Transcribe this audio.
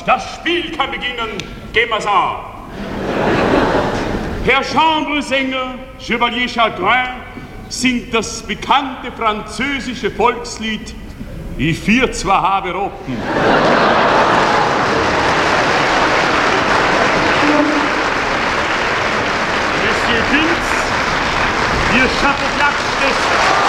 das Spiel kann beginnen. Gehen wir's an. Herr Chambresänger, Chevalier Chagrin, singt das bekannte französische Volkslied Ich vier zwar habe Rotten. Monsieur Kunz, Ihr Chapeau-Klatsch des